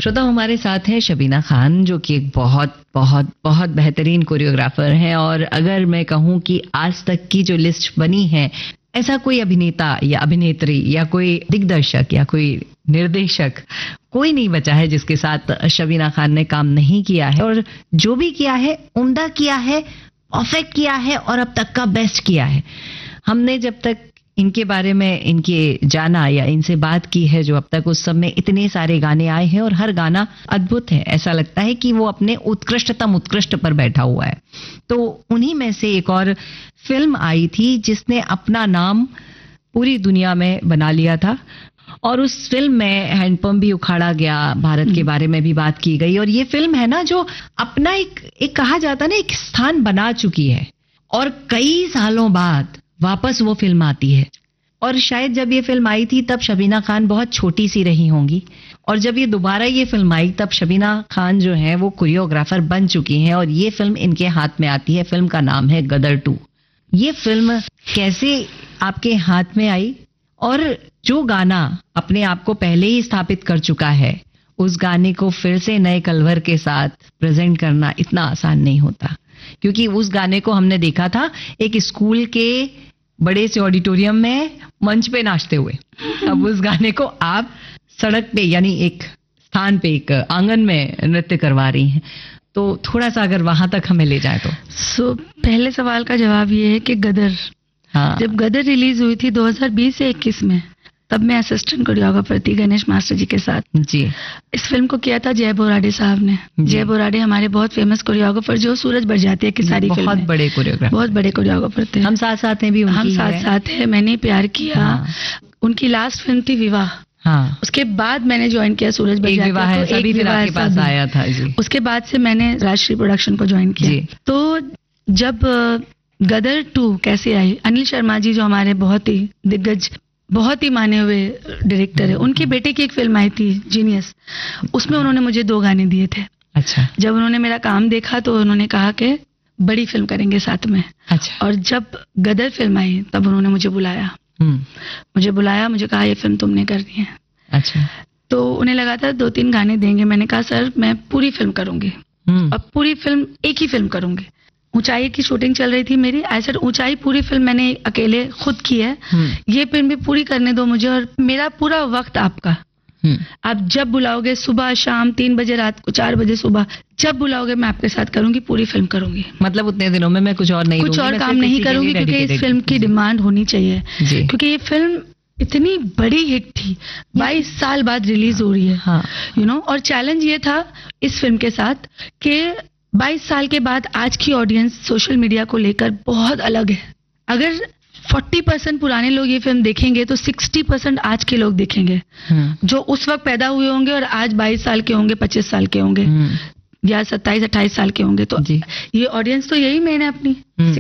श्रोता, हमारे साथ है शबीना खान, जो कि एक बहुत बहुत बहुत बेहतरीन कोरियोग्राफर हैं। और अगर मैं कहूं कि आज तक की जो लिस्ट बनी है, ऐसा कोई अभिनेता या अभिनेत्री या कोई दिग्दर्शक या कोई निर्देशक कोई नहीं बचा है जिसके साथ शबीना खान ने काम नहीं किया है। और जो भी किया है, उम्दा किया है, परफेक्ट किया है और अब तक का बेस्ट किया है। हमने जब तक इनके बारे में इनके जाना या इनसे बात की है, जो अब तक उस सब में इतने सारे गाने आए हैं और हर गाना अद्भुत है। ऐसा लगता है कि वो अपने उत्कृष्टतम उत्कृष्ट पर बैठा हुआ है। तो उन्हीं में से एक और फिल्म आई थी जिसने अपना नाम पूरी दुनिया में बना लिया था, और उस फिल्म में हैंडपंप भी उखाड़ा गया, भारत के बारे में भी बात की गई। और ये फिल्म है ना, जो अपना एक कहा जाता ना, एक स्थान बना चुकी है। और कई सालों बाद वापस वो फिल्म आती है। और शायद जब ये फिल्म आई थी तब शबीना खान बहुत छोटी सी रही होंगी, और जब ये दोबारा ये फिल्म आई तब शबीना खान जो है वो कोरियोग्राफर बन चुकी हैं। और ये फिल्म इनके हाथ में आती है। फिल्म का नाम है गदर 2। ये फिल्म कैसे आपके हाथ में आई, और जो गाना अपने आप को पहले ही स्थापित कर चुका है, उस गाने को फिर से नए कलवर के साथ प्रेजेंट करना इतना आसान नहीं होता। क्योंकि उस गाने को हमने देखा था एक स्कूल के बड़े से ऑडिटोरियम में मंच पे नाचते हुए। अब उस गाने को आप सड़क पे, यानी एक स्थान पे, एक आंगन में नृत्य करवा रही हैं। तो थोड़ा सा अगर वहां तक हमें ले जाए तो। पहले सवाल का जवाब ये है कि गदर, जब गदर रिलीज हुई थी 2020 से 21 में, तब मैं असिस्टेंट कोरियोग्राफर थी गणेश मास्टर जी के साथ जी। इस फिल्म को किया था जय बोराडे साहब ने। जय बोराडे हमारे बहुत फेमस कोरियोग्राफर, जो सूरज बरजाती है की सारी फिल्म, बहुत बड़े कोरियोग्राफर थे। हम साथ साथ हैं भी, हम साथ हैं। मैंने प्यार किया। उनकी लास्ट फिल्म थी विवाह। उसके बाद मैंने ज्वाइन किया सूरज बरजाती को। एक विवाह के पास आया था जी। उसके बाद से मैंने राजश्री प्रोडक्शन को ज्वाइन किया। तो जब गदर 2 कैसे आई, अनिल शर्मा जी जो हमारे बहुत ही दिग्गज, बहुत ही माने हुए डायरेक्टर है, उनके बेटे की एक फिल्म आई थी जीनियस, उसमें उन्होंने मुझे 2 गाने दिए थे। अच्छा। जब उन्होंने मेरा काम देखा तो उन्होंने कहा कि बड़ी फिल्म करेंगे साथ में। अच्छा। और जब गदर फिल्म आई तब उन्होंने मुझे बुलाया। मुझे कहा ये फिल्म तुमने करनी है। अच्छा। तो उन्हें लगा था 2-3 गाने देंगे। मैंने कहा सर मैं पूरी फिल्म करूंगी, और पूरी फिल्म एक ही फिल्म करूंगी। ऊंचाई की शूटिंग चल रही थी मेरी। ऐसा ऊंचाई पूरी फिल्म मैंने अकेले खुद की है। ये फिल्म भी पूरी करने दो मुझे, और मेरा पूरा वक्त आपका। आप जब बुलाओगे, सुबह शाम 3 बजे, रात को 4 बजे, सुबह जब बुलाओगे मैं आपके साथ करूंगी, पूरी फिल्म करूंगी। मतलब उतने दिनों में मैं कुछ और काम नहीं करूंगी, क्योंकि इस फिल्म की डिमांड होनी चाहिए। क्योंकि ये फिल्म इतनी बड़ी हिट थी, 22 साल बाद रिलीज हो रही है, यू नो। और चैलेंज ये था इस फिल्म के साथ कि 22 साल के बाद आज की ऑडियंस सोशल मीडिया को लेकर बहुत अलग है। अगर 40% पुराने लोग ये फिल्म देखेंगे तो 60% आज के लोग देखेंगे, जो उस वक्त पैदा हुए होंगे और आज 22 साल के होंगे, 25 साल के होंगे, या 27-28 साल के होंगे। तो ये ऑडियंस तो यही मेन है अपनी,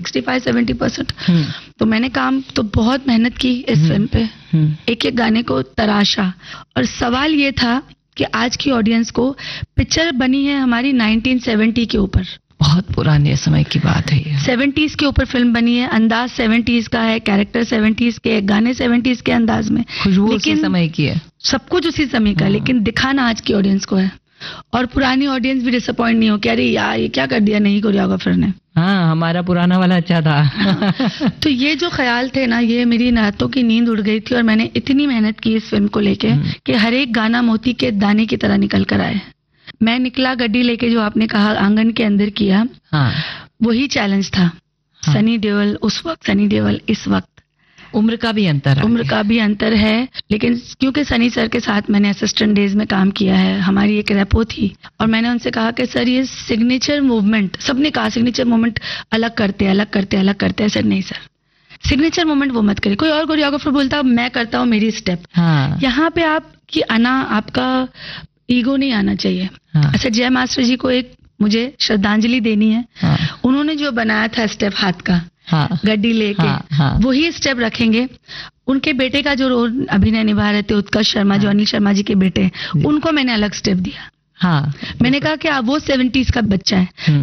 65-70%। तो मैंने काम तो बहुत मेहनत की इस फिल्म पे, एक एक गाने को तराशा। और सवाल ये था कि आज की ऑडियंस को, पिक्चर बनी है हमारी 1970 के ऊपर, बहुत पुराने समय की बात है ये। 70s के ऊपर फिल्म बनी है, अंदाज 70s का है, कैरेक्टर 70s के, गाने 70s के अंदाज में, खुशबू उसी समय की है, सब कुछ उसी समय का, लेकिन दिखाना आज की ऑडियंस को है। और पुरानी ऑडियंस भी डिसअपॉइंट नहीं हो कि अरे यार ये क्या कर दिया नई कोरियोग्राफर ने। हमारा पुराना वाला अच्छा था। तो ये जो ख्याल थे ना, ये मेरी रातों की नींद उड़ गई थी। और मैंने इतनी मेहनत की इस फिल्म को लेके कि हर एक गाना मोती के दाने की तरह निकल कर आए। मैं निकला गड्डी लेके, जो आपने कहा आंगन के अंदर किया, वही चैलेंज था। सनी देओल उस वक्त, सनी देओल इस वक्त। उम्र का भी अंतर है, लेकिन क्योंकि सनी सर के साथ मैंने असिस्टेंट डेज में काम किया है, हमारी एक रेपो थी। और मैंने उनसे कहा कि सर ये सिग्नेचर मूवमेंट, सबने कहा सिग्नेचर मूवमेंट अलग करते हैं। सर नहीं सर, सिग्नेचर मूवमेंट वो मत करिए। कोई और कोरियोग्राफर बोलता मैं करता हूँ मेरी स्टेप, यहाँ पे आपका ईगो नहीं आना चाहिए। अच्छा, जय मास्टर जी को एक मुझे श्रद्धांजलि देनी है। उन्होंने जो बनाया था स्टेप हाथ का, गड्डी लेके, वही स्टेप रखेंगे। उनके बेटे का जो रोल अभिनय निभा रहे थे उत्कर्ष शर्मा, जो अनिल शर्मा जी के बेटे, उनको मैंने अलग स्टेप दिया। मैंने कहा कि वो 70s का बच्चा है,